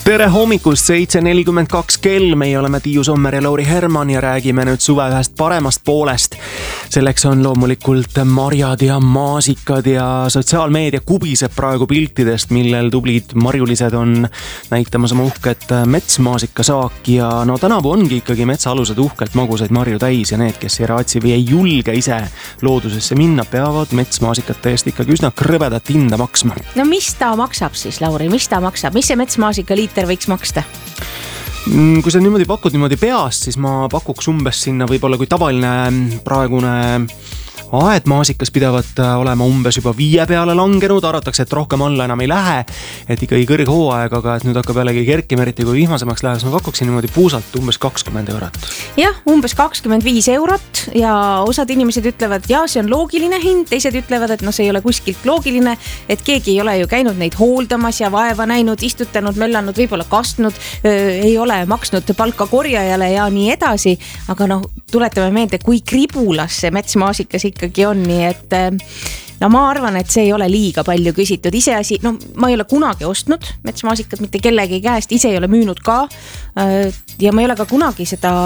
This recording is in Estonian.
Tere hommikust, 7.42 kell, meie oleme Tiiu Sommer ja Lauri Herman ja räägime nüüd suve ühest paremast poolest. Selleks on loomulikult marjad ja maasikad ja sotsiaalmeedia kubiseb praegu piltidest, millel tublid marjulised on näitamas oma uhket metsmaasikasaaki ja no tänavu ongi ikkagi metsaalused uhkelt magusaid marju täis ja need, kes ei raatsi või ei julge ise loodusesse minna, peavad metsmaasikate eest ikkagi üsna krõbedat hinda maksma. No mis ta maksab siis, Lauri, mis ta maksab? Mis see metsmaasika liiter võiks maksta? Kui sa niimoodi pakud niimoodi peast, siis ma pakuks umbes sinna võib-olla kui tavaline praegune aedmaasikas pidavat olema umbes juba 5 peale langenud, arvatakse, et rohkem alla enam ei lähe, et ikkagi kõrghooaeg, aga et nüüd hakkab jällegi kerkima, eriti kui vihmasemaks läheb, siis ma pakuksin niimoodi puusalt umbes 20 eurot. Jah, umbes 25 eurot ja osad inimesed ütlevad, ja see on loogiline hind, teised ütlevad, et no see ei ole kuskilt loogiline, et keegi ei ole ju käinud neid hooldamas ja vaeva näinud, istutanud, möllanud, võib-olla kastnud, ei ole maksnud palka korjajale ja nii edasi, aga noh, tuletame meelde, kui kribulas see metsmaasikas ikkagi on, nii et no ma arvan, et see ei ole liiga palju küsitud. Iseasi, no ma ei ole kunagi ostnud metsmaasikat mitte kellegi käest, ise ei ole müünud ka ja ma ei ole ka kunagi seda